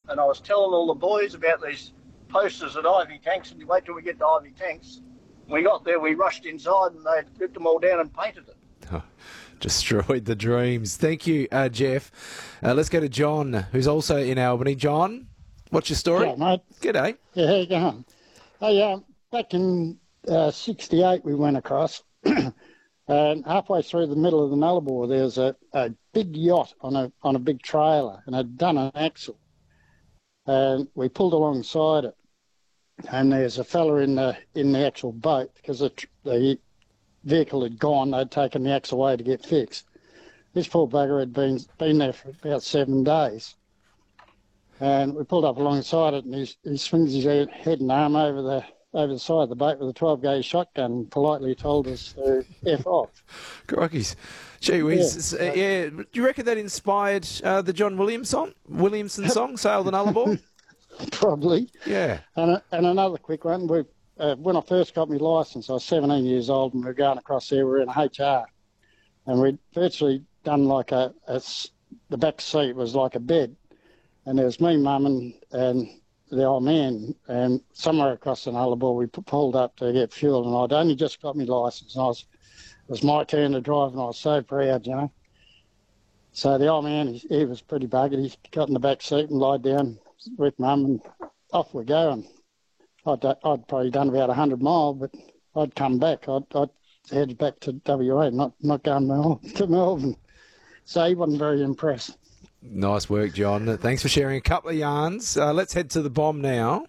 and I was telling all the boys about these posters at Ivy Tanks, and you wait till we get to Ivy Tanks. When we got there, we rushed inside, and they ripped them all down and painted it. Oh, destroyed the dreams. Thank you, Jeff. Let's go to John, who's also in Albany. John, what's your story? Yeah, mate. G'day. Yeah, how you going? Hey, back in 68 we went across, and halfway through the middle of the Nullarbor there was a big yacht on a big trailer, and had done an axle. And we pulled alongside it, and there's a fella in the actual boat because the vehicle had gone. They'd taken the axle away to get fixed. This poor bugger had been there for about 7 days. And we pulled up alongside it, and he swings his head and arm over the side of the boat with a 12-gauge shotgun and politely told us to F off. Crikeys. Gee whiz. Yeah. Do you reckon that inspired the John Williamson song, Sail the Nullarbor? Probably. Yeah. And another quick one. When I first got my licence, I was 17 years old, and we were going across there. We were in a HR. And we'd virtually done like the back seat was like a bed. And there was me, Mum, and the old man, and somewhere across the Nullarbor we pulled up to get fuel, and I'd only just got my licence, and it was my turn to drive, and I was so proud, you know. So the old man, he was pretty buggered. He got in the back seat and lied down with Mum, and off we go. And I'd probably done about 100 miles, but I'd come back. I'd head back to WA, not going to Melbourne. So he wasn't very impressed. Nice work, John. Thanks for sharing a couple of yarns. Let's head to the bomb now.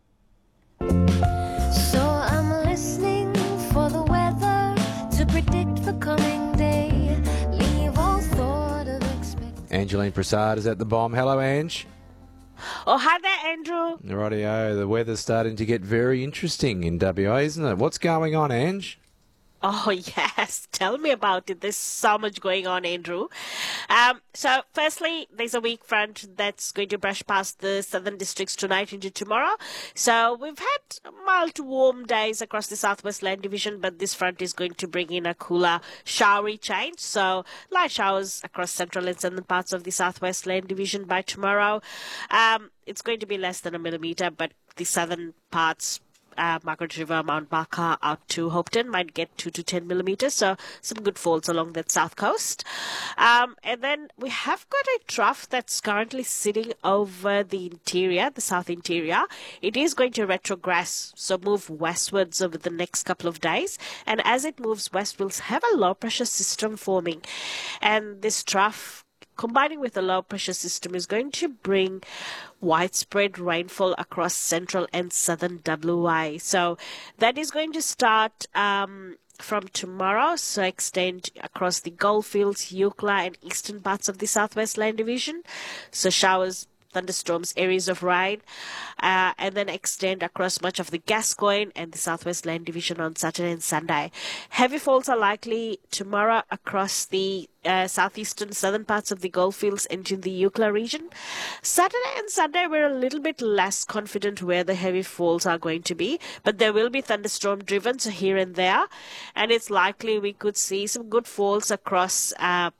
So I'm listening for the weather to predict the coming day. Leave all thought of expectation. Angeline Prasad is at the bomb. Hello, Ange. Oh, hi there, Andrew. Rightio. The weather's starting to get very interesting in WA, isn't it? What's going on, Ange? Oh, yes. Tell me about it. There's so much going on, Andrew. So, firstly, there's a weak front that's going to brush past the southern districts tonight into tomorrow. So, we've had mild to warm days across the Southwest Land Division, but this front is going to bring in a cooler, showery change. So, light showers across central and southern parts of the Southwest Land Division by tomorrow. It's going to be less than 1 millimetre, but the southern parts, Margaret River, Mount Barker out to Hopeton might get 2 to 10 millimetres, so some good falls along that south coast. And then we have got a trough that's currently sitting over the interior, the south interior. It is going to retrogress, so move westwards over the next couple of days. And as it moves west, we'll have a low pressure system forming. And this trough, combining with the low pressure system, is going to bring widespread rainfall across central and southern WA. So that is going to start from tomorrow, so extend across the Goldfields, Eucla and eastern parts of the Southwest Land Division. So showers, thunderstorms, areas of rain, and then extend across much of the Gascoyne and the Southwest Land Division on Saturday and Sunday. Heavy falls are likely tomorrow across the southeastern southern parts of the Goldfields into the Eucla region. Saturday and Sunday we're a little bit less confident where the heavy falls are going to be, but there will be thunderstorm driven, so here and there, and it's likely we could see some good falls across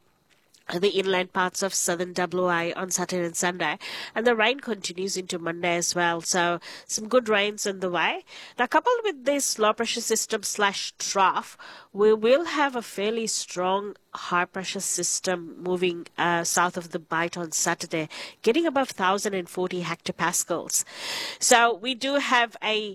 the inland parts of southern WA on Saturday and Sunday, and the rain continues into Monday as well, so some good rains on the way. Now, coupled with this low pressure system / trough, we will have a fairly strong high pressure system moving south of the Bight on Saturday, getting above 1,040 hectopascals. So we do have a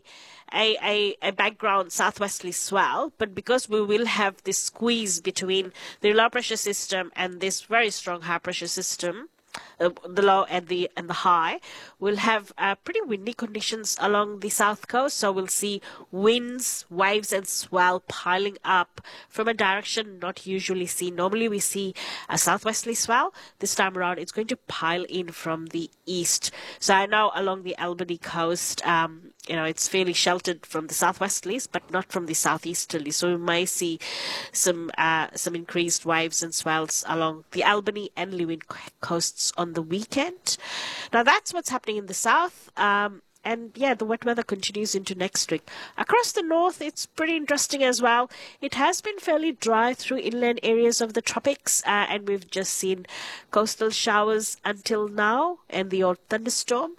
background southwesterly swell, but because we will have this squeeze between the low pressure system and this very strong high pressure system, the low and the high, we'll have pretty windy conditions along the south coast. So we'll see winds, waves and swell piling up from a direction not usually seen. Normally we see a southwesterly swell. This time around it's going to pile in from the east. So I know along the Albany coast, it's fairly sheltered from the southwesterlies, but not from the southeasterlies. So we may see some increased waves and swells along the Albany and Lewin coasts on the weekend. Now that's what's happening in the south. And yeah, the wet weather continues into next week. Across the north, it's pretty interesting as well. It has been fairly dry through inland areas of the tropics, and we've just seen coastal showers until now and the odd thunderstorm.